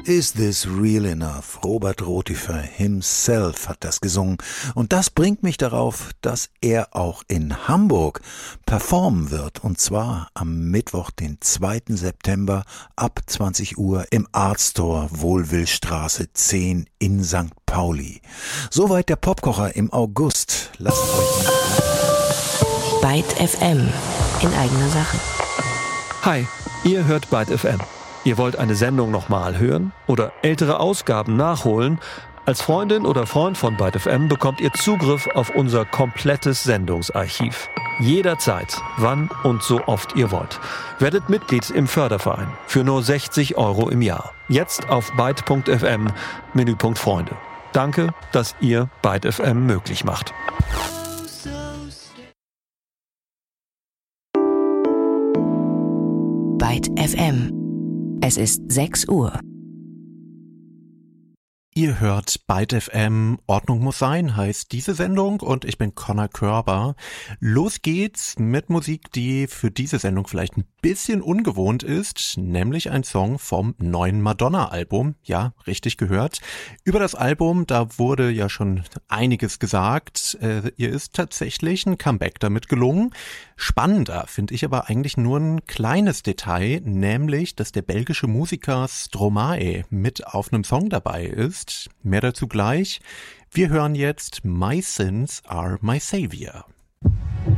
Is This Real Enough? Robert Rotifer himself hat das gesungen. Und das bringt mich darauf, dass er auch in Hamburg performen wird. Und zwar am Mittwoch, den 2. September ab 20 Uhr im Artstore Wohlwillstraße 10 in St. Pauli. Soweit der Popkocher im August. Lasst euch nicht Byte FM in eigener Sache. Hi, ihr hört Byte FM. Ihr wollt eine Sendung nochmal hören oder ältere Ausgaben nachholen? Als Freundin oder Freund von Byte FM bekommt ihr Zugriff auf unser komplettes Sendungsarchiv. Jederzeit, wann und so oft ihr wollt. Werdet Mitglied im Förderverein für nur 60 € im Jahr. Jetzt auf byte.fm, Menüpunkt Freunde. Danke, dass ihr Byte FM möglich macht. Byte FM. Es ist 6 Uhr. Ihr hört Byte FM, Ordnung muss sein, heißt diese Sendung und ich bin Connor Körber. Los geht's mit Musik, die für diese Sendung vielleicht ein bisschen ungewohnt ist, nämlich ein Song vom neuen Madonna-Album. Ja, richtig gehört. Über das Album, da wurde ja schon einiges gesagt. Ihr ist tatsächlich ein Comeback damit gelungen. Spannender finde ich aber eigentlich nur ein kleines Detail, nämlich, dass der belgische Musiker Stromae mit auf einem Song dabei ist. Mehr dazu gleich. Wir hören jetzt My Sins Are My Savior.